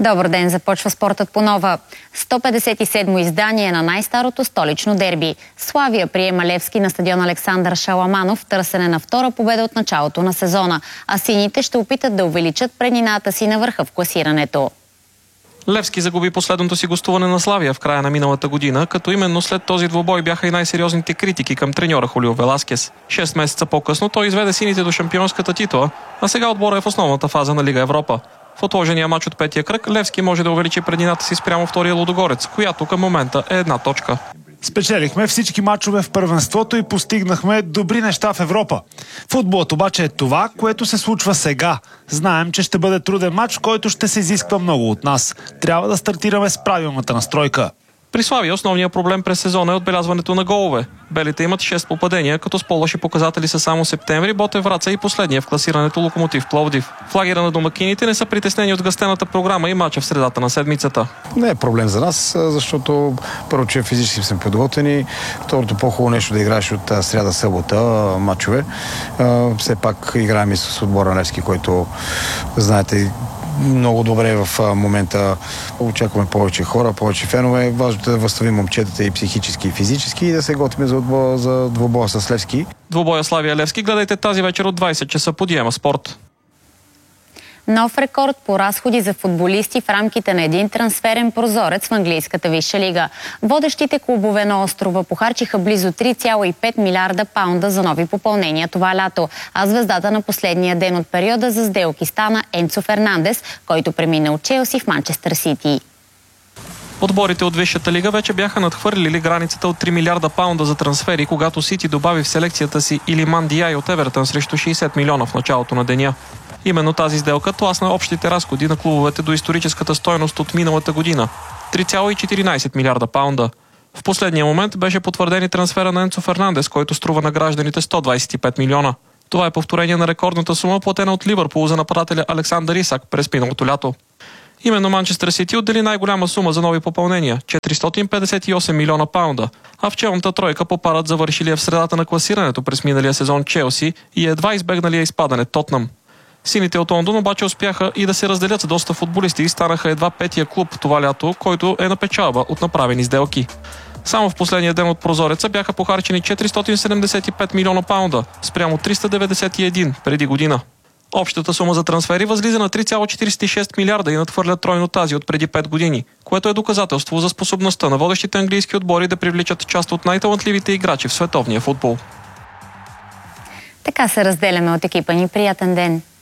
Добър ден, започва спортът по нова. 157-мо издание на най-старото столично дерби. Славия приема Левски на стадион Александър Шаламанов в търсене на втора победа от началото на сезона. А сините ще опитат да увеличат преднината си на върха в класирането. Левски загуби последното си гостуване на Славия в края на миналата година, като именно след този двубой бяха и най-сериозните критики към треньора Хулио Веласкес. 6 месеца по-късно той изведе сините до шампионската титла, а сега отбора е в основната фаза на Лига Европа. В отложения мач от петия кръг Левски може да увеличи преднината си спрямо втория Лудогорец, която към момента е 1 точка. Спечелихме всички мачове в първенството и постигнахме добри неща в Европа. Футболът обаче е това, което се случва сега. Знаем, че ще бъде труден мач, който ще се изисква много от нас. Трябва да стартираме с правилната настройка. При Славия основният проблем през сезона е отбелязването на голове. Белите имат 6 попадения, като с по-лоши показатели са само Септември, Ботев Враца и последния в класирането Локомотив Пловдив. В лагера на домакините не са притеснени от гъстената програма и мача в средата на седмицата. Не е проблем за нас, защото първо, че физически сме подготвени, второто по-хубаво нещо да играеш от сряда-събота мачове. Все пак играем и с отбора Левски, който знаете много добре в момента. Очакваме повече хора, повече фенове. Важното е да възстановим момчетата и психически, и физически и да се готвим за двубоя с Левски. Двубоя Славия-Левски гледайте тази вечер от 20 часа по Диема Спорт. Нов рекорд по разходи за футболисти в рамките на един трансферен прозорец в английската висша лига. Водещите клубове на острова похарчиха близо 3,5 милиарда паунда за нови попълнения това лято. А звездата на последния ден от периода за сделки стана Енцо Фернандес, който премина от Челси в Манчестър Сити. Отборите от Висшата лига вече бяха надхвърлили границата от 3 милиарда паунда за трансфери, когато Сити добави в селекцията си Илиман Диай от Евертън срещу 60 милиона в началото на деня. Именно тази сделка тласна общите разходи на клубовете до историческата стойност от миналата година – 3,14 милиарда паунда. В последния момент беше потвърден и трансфера на Енцо Фернандес, който струва на гражданите 125 милиона. Това е повторение на рекордната сума, платена от Ливърпул за нападателя Александър Исак през миналото лято. Именно Манчестър Сити отдели най-голяма сума за нови попълнения – 458 милиона паунда, а в челната тройка попадат завършилия в средата на класирането през миналия сезон Челси и едва избегналия изпадане Тотнъм. Сините от Лондон обаче успяха и да се разделят с доста футболисти и станаха едва петия клуб това лято, който е на печалба от направени сделки. Само в последния ден от прозореца бяха похарчени 475 милиона паунда, спрямо 391 преди година. Общата сума за трансфери възлиза на 3,46 милиарда и надхвърля тройно тази от преди 5 години, което е доказателство за способността на водещите английски отбори да привличат част от най-талантливите играчи в световния футбол. Така се разделяме от екипа ни. Приятен ден!